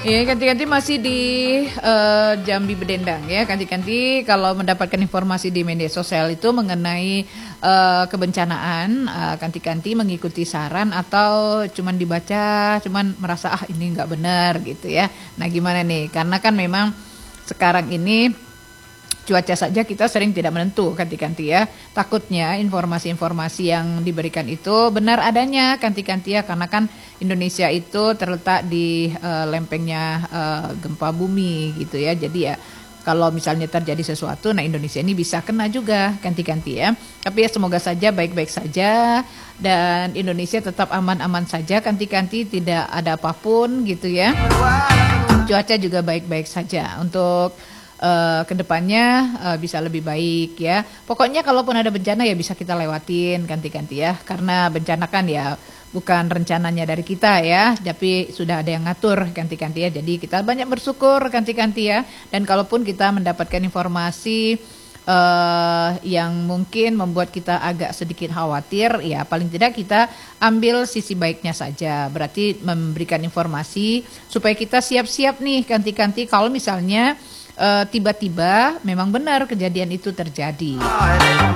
Ya, ganti-ganti masih di Jambi Bedendang ya. Ganti-ganti kalau mendapatkan informasi di media sosial itu mengenai kebencanaan, ganti-ganti mengikuti saran atau cuman dibaca, cuman merasa ini nggak benar gitu ya. Nah gimana nih? Karena kan memang sekarang ini cuaca saja kita sering tidak menentu ganti-ganti ya. Takutnya informasi-informasi yang diberikan itu benar adanya ganti-ganti ya, karena kan Indonesia itu terletak di lempengnya gempa bumi gitu ya. Jadi ya kalau misalnya terjadi sesuatu, nah Indonesia ini bisa kena juga ganti-ganti ya. Tapi ya semoga saja baik-baik saja dan Indonesia tetap aman-aman saja, ganti-ganti tidak ada apapun gitu ya. Cuaca juga baik-baik saja untuk kedepannya bisa lebih baik ya. Pokoknya kalaupun ada bencana ya bisa kita lewatin ganti-ganti ya. Karena bencana kan ya bukan rencananya dari kita ya, tapi sudah ada yang ngatur ganti-ganti ya. Jadi kita banyak bersyukur ganti-ganti ya. Dan kalaupun kita mendapatkan informasi yang mungkin membuat kita agak sedikit khawatir, ya paling tidak kita ambil sisi baiknya saja. Berarti memberikan informasi supaya kita siap-siap nih ganti-ganti kalau misalnya tiba-tiba memang benar kejadian itu terjadi.